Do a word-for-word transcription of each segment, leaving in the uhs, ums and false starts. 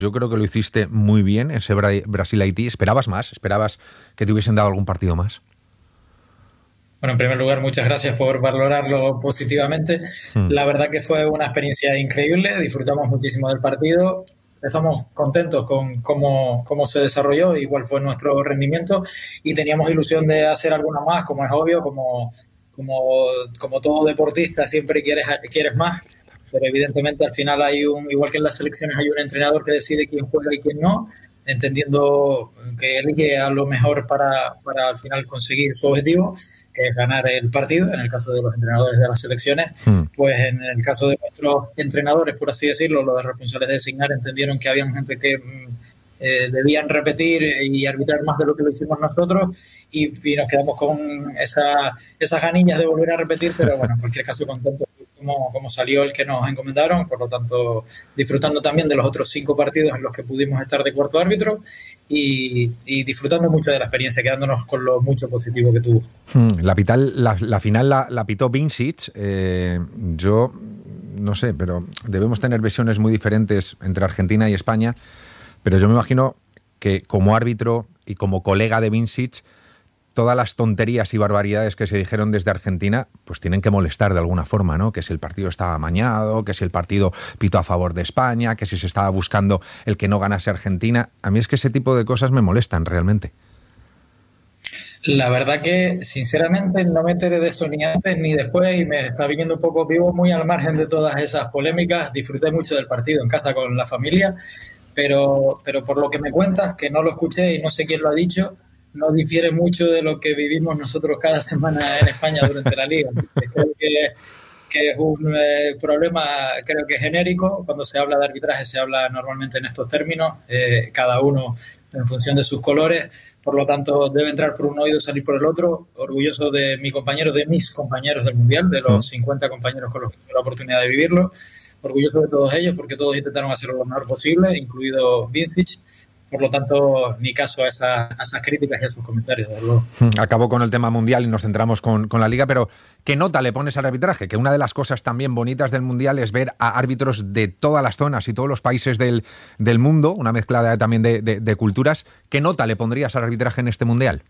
Yo creo que lo hiciste muy bien, ese Bra- Brasil-Haití. ¿Esperabas más? ¿Esperabas que te hubiesen dado algún partido más? Bueno, en primer lugar, muchas gracias por valorarlo positivamente. Hmm. La verdad que fue una experiencia increíble, disfrutamos muchísimo del partido, estamos contentos con cómo, cómo se desarrolló y cuál fue nuestro rendimiento y teníamos ilusión de hacer alguna más, como es obvio, como, como, como todo deportista siempre quieres, quieres más, pero evidentemente al final hay un, igual que en las selecciones hay un entrenador que decide quién juega y quién no, entendiendo que elige a lo mejor para, para al final conseguir su objetivo, que es ganar el partido, en el caso de los entrenadores de las selecciones, Hmm. pues en el caso de nuestros entrenadores, por así decirlo, los responsables de designar entendieron que había gente que mm, eh, debían repetir y arbitrar más de lo que lo hicimos nosotros y, y nos quedamos con esa, esas ganillas de volver a repetir, pero bueno, en cualquier caso contentos como, como salió el que nos encomendaron, por lo tanto disfrutando también de los otros cinco partidos en los que pudimos estar de cuarto árbitro y, y disfrutando mucho de la experiencia, quedándonos con lo mucho positivo que tuvo. Hmm. La, pital, la, la final la, la pitó Vincic. Eh, yo no sé, pero debemos tener visiones muy diferentes entre Argentina y España, pero yo me imagino que como árbitro y como colega de Vincic, todas las tonterías y barbaridades que se dijeron desde Argentina, pues tienen que molestar de alguna forma, ¿no? Que si el partido estaba amañado, que si el partido pitó a favor de España, que si se estaba buscando el que no ganase Argentina. A mí es que ese tipo de cosas me molestan realmente. La verdad que, sinceramente, no me enteré de eso ni antes ni después y me está viniendo un poco vivo, muy al margen de todas esas polémicas. Disfruté mucho del partido en casa con la familia, pero, pero por lo que me cuentas, que no lo escuché y no sé quién lo ha dicho, no difiere mucho de lo que vivimos nosotros cada semana en España durante la liga. Creo que, que es un eh, problema, creo que genérico. Cuando se habla de arbitraje se habla normalmente en estos términos, eh, cada uno en función de sus colores, por lo tanto debe entrar por un oído y salir por el otro. Orgulloso de mi compañero, de mis compañeros del Mundial, de los cincuenta compañeros con los que tuve la oportunidad de vivirlo. Orgulloso de todos ellos porque todos intentaron hacerlo lo mejor posible, incluido Vincic. Por lo tanto, ni caso a, esa, a esas críticas y a sus comentarios. Acabó con el tema mundial y nos centramos con, con la Liga, pero ¿qué nota le pones al arbitraje? Que una de las cosas también bonitas del Mundial es ver a árbitros de todas las zonas y todos los países del, del mundo, una mezcla de, también de, de, de culturas. ¿Qué nota le pondrías al arbitraje en este Mundial?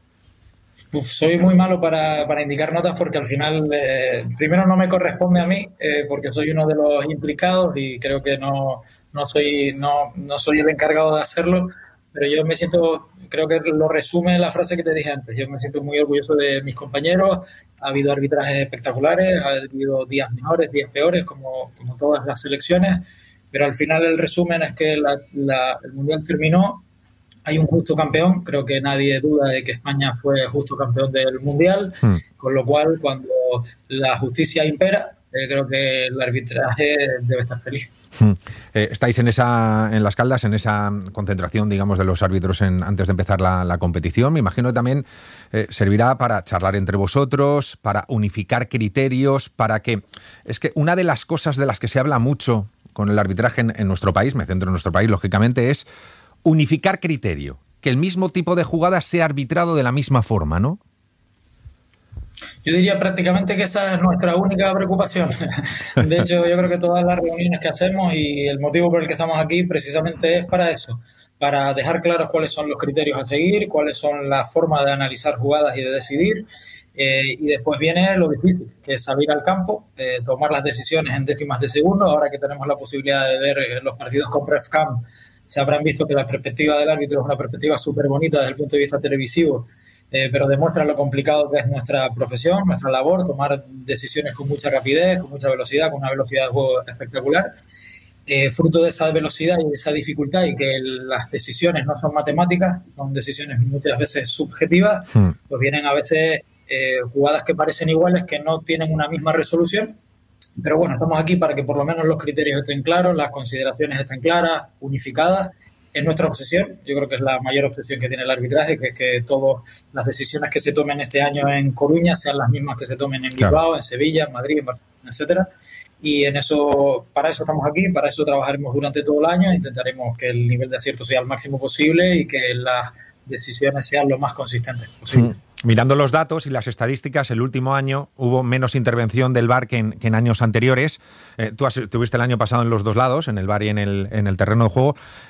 Uf, soy muy malo para, para indicar notas porque al final, eh, primero no me corresponde a mí, eh, porque soy uno de los implicados y creo que no, no, soy, no, no soy el encargado de hacerlo, pero yo me siento, creo que lo resume la frase que te dije antes, yo me siento muy orgulloso de mis compañeros, ha habido arbitrajes espectaculares, ha habido días mejores, días peores, como, como todas las selecciones, pero al final el resumen es que la, la, el Mundial terminó. Hay un justo campeón, creo que nadie duda de que España fue justo campeón del Mundial, Hmm. con lo cual cuando la justicia impera, eh, creo que el arbitraje debe estar feliz. Hmm. Eh, estáis en esa, en las Caldas, en esa concentración, digamos, de los árbitros en, antes de empezar la, la competición. Me imagino que también eh, servirá para charlar entre vosotros, para unificar criterios, para que... Es que una de las cosas de las que se habla mucho con el arbitraje en, en nuestro país, me centro en nuestro país, lógicamente, es unificar criterio, que el mismo tipo de jugada sea arbitrado de la misma forma, ¿no? Yo diría prácticamente que esa es nuestra única preocupación. De hecho, yo creo que todas las reuniones que hacemos y el motivo por el que estamos aquí precisamente es para eso, para dejar claros cuáles son los criterios a seguir, cuáles son las formas de analizar jugadas y de decidir. Eh, y después viene lo difícil, que es salir al campo, eh, tomar las decisiones en décimas de segundo. Ahora que tenemos la posibilidad de ver los partidos con RefCam, se habrán visto que la perspectiva del árbitro es una perspectiva súper bonita desde el punto de vista televisivo, eh, pero demuestra lo complicado que es nuestra profesión, nuestra labor, tomar decisiones con mucha rapidez, con mucha velocidad, con una velocidad de juego espectacular. Eh, fruto de esa velocidad y de esa dificultad y que las decisiones no son matemáticas, son decisiones muchas veces subjetivas, hmm. pues vienen a veces eh, jugadas que parecen iguales, que no tienen una misma resolución. Pero bueno, estamos aquí para que por lo menos los criterios estén claros, las consideraciones estén claras, unificadas. Es nuestra obsesión, yo creo que es la mayor obsesión que tiene el arbitraje, que es que todas las decisiones que se tomen este año en Coruña sean las mismas que se tomen en Bilbao, claro. en Sevilla, en Madrid, en Barcelona, etcétera. Y en eso, para eso estamos aquí, para eso trabajaremos durante todo el año, intentaremos que el nivel de acierto sea el máximo posible y que las decisiones sean lo más consistentes posible. mirando los datos y las estadísticas, el último año hubo menos intervención del V A R que en, que en años anteriores. Eh, tú has, estuviste el año pasado en los dos lados, en el V A R y en el, en el terreno de juego.